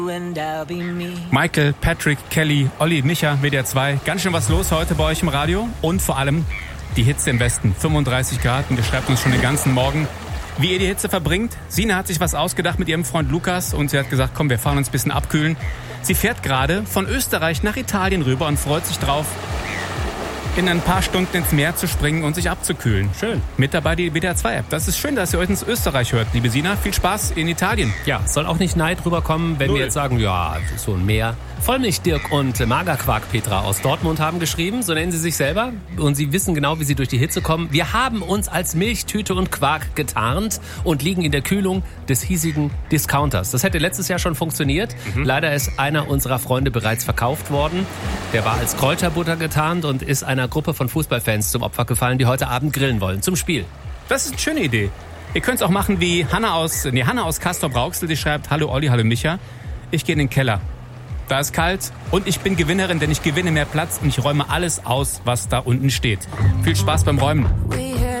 Michael, Patrick, Kelly, Olli, Micha, WDR 2. Ganz schön was los heute bei euch im Radio. Und vor allem die Hitze im Westen. 35 Grad und ihr schreibt uns schon den ganzen Morgen, wie ihr die Hitze verbringt. Sina hat sich was ausgedacht mit ihrem Freund Lukas und sie hat gesagt, komm, wir fahren uns ein bisschen abkühlen. Sie fährt gerade von Österreich nach Italien rüber und freut sich drauf, in ein paar Stunden ins Meer zu springen und sich abzukühlen. Schön. Mit dabei die WDR 2 App. Das ist schön, dass ihr euch ins Österreich hört, liebe Sina. Viel Spaß in Italien. Ja, soll auch nicht Neid rüberkommen, wenn wir jetzt sagen, ja, so ein Meer. Vollmilch-Dirk und Magerquark-Petra aus Dortmund haben geschrieben, so nennen sie sich selber. Und sie wissen genau, wie sie durch die Hitze kommen. Wir haben uns als Milchtüte und Quark getarnt und liegen in der Kühlung des hiesigen Discounters. Das hätte letztes Jahr schon funktioniert. Leider ist einer unserer Freunde bereits verkauft worden. Der war als Kräuterbutter getarnt und ist einer Gruppe von Fußballfans zum Opfer gefallen, die heute Abend grillen wollen zum Spiel. Das ist eine schöne Idee. Ihr könnt es auch machen wie Hanna aus Castrop-Rauxel, die schreibt, hallo Olli, hallo Micha. Ich gehe in den Keller. Da ist kalt und ich bin Gewinnerin, denn ich gewinne mehr Platz und ich räume alles aus, was da unten steht. Viel Spaß beim Räumen.